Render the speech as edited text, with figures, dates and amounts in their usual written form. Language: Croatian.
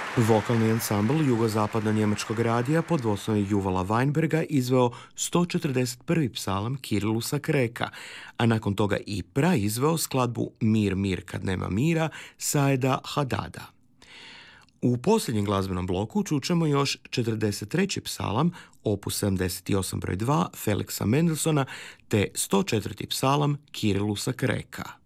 Vokalni ansambl jugozapadno-njemačkog radija pod vodstvom Juvala Weinberga izveo 141. psalam Kirilusa Kreka, a nakon toga i izveo skladbu Mir, mir kad nema mira Saeda Hadada. U posljednjem glazbenom bloku čućemo još 43. psalam, opus 78 broj 2 Felixa Mendelssohna te 104. psalam Kirilusa Kreka.